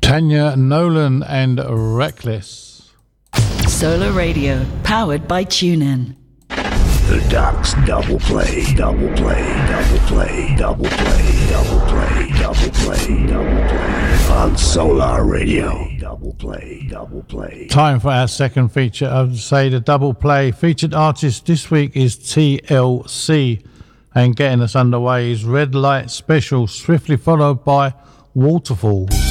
Tanya Nolan and Reckless. Solar Radio, powered by TuneIn. The Doc's double play, double play, double play, double play, double play, double play, double play. On Solar Radio. Double play, double play. Time for our second feature. I would say the double play. Featured artist this week is TLC. And getting us underway is Red Light Special, swiftly followed by Waterfalls.